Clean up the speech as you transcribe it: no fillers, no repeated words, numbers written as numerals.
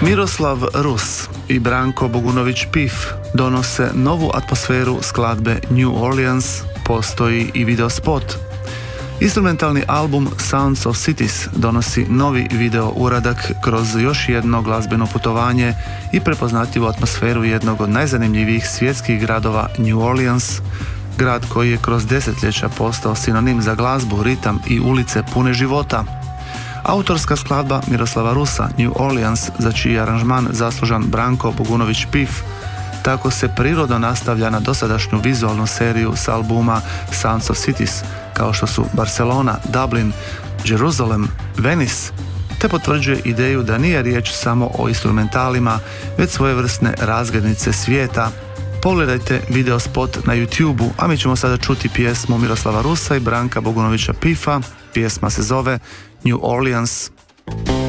Miroslav Rus i Branko Bogunović Pif donose novu atmosferu skladbe New Orleans, postoji i videospot. Instrumentalni album Sounds of Cities donosi novi video uradak kroz još jedno glazbeno putovanje i prepoznatljivu atmosferu jednog od najzanimljivijih svjetskih gradova New Orleans, grad koji je kroz desetljeća postao sinonim za glazbu, ritam i ulice pune života. Autorska skladba Miroslava Rusa New Orleans, za čiji aranžman zaslužan Branko Bogunović Pif, tako se prirodno nastavlja na dosadašnju vizualnu seriju s albuma Sounds of Cities, kao što su Barcelona, Dublin, Jerusalem, Venice, te potvrđuje ideju da nije riječ samo o instrumentalima, već svojevrsne razglednice svijeta. Pogledajte videospot na YouTube-u, a mi ćemo sada čuti pjesmu Miroslava Rusa i Branka Bogunovića Pifa. Pjesma se zove New Orleans.